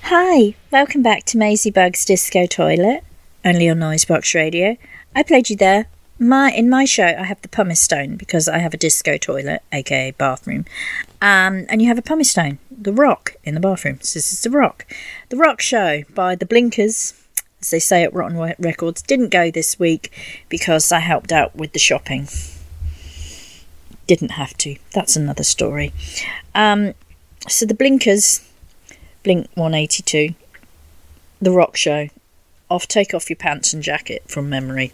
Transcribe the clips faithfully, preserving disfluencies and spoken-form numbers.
Hi, welcome back to Maisie Bug's Disco Toilet, only on Noisebox Radio. I played you there. My In my show, I have the pumice stone because I have a disco toilet, aka bathroom. Um, and you have a pumice stone, the rock, in the bathroom. So this is the rock. The Rock Show by the Blinkers, as they say at Rotten Records, didn't go this week because I helped out with the shopping. Didn't have to. That's another story. Um, so the Blinkers, Blink one eighty-two, The Rock Show, off Take Off Your Pants and Jacket from memory.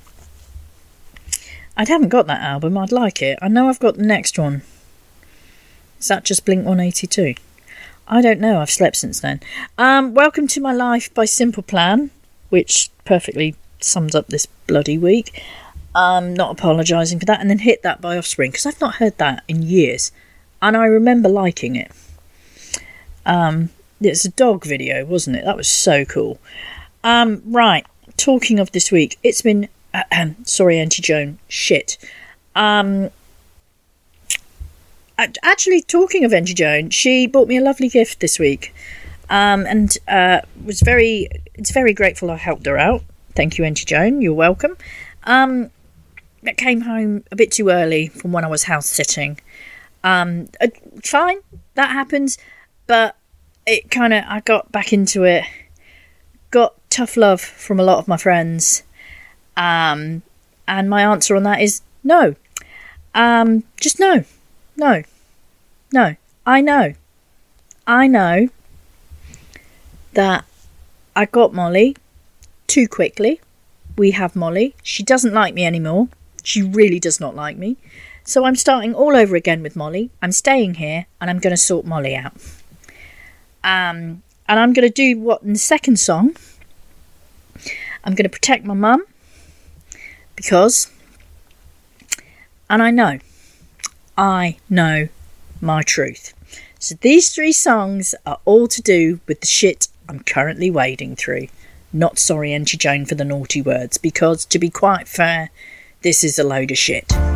I haven't got that album. I'd like it. I know I've got the next one. Is that just Blink one eighty-two? I don't know. I've slept since then. Um, Welcome to My Life by Simple Plan, which perfectly sums up this bloody week. Um, not apologising for that. And then Hit That by Offspring, because I've not heard that in years. And I remember liking it. Um, it's a dog video, wasn't it? That was so cool. Um, right. Talking of this week, it's been... Uh, sorry, Auntie Joan. Shit. Um... Actually, talking of Auntie Joan, she bought me a lovely gift this week, um, and uh, was very, it's very grateful I helped her out. Thank you, Auntie Joan. You're welcome. Um, I came home a bit too early from when I was house sitting. Um, uh, fine, that happens, but it kind of, I got back into it. Got tough love from a lot of my friends, um, and my answer on that is no. Um, just no. No, no, I know, I know that I got Molly too quickly. We have Molly. She doesn't like me anymore. She really does not like me. So I'm starting all over again with Molly. I'm staying here and I'm going to sort Molly out. Um, and I'm going to do what in the second song. I'm going to protect my mum because, and I know. I know my truth. So these three songs are all to do with the shit I'm currently wading through. Not sorry, Auntie Joan, for the naughty words, because to be quite fair, this is a load of shit.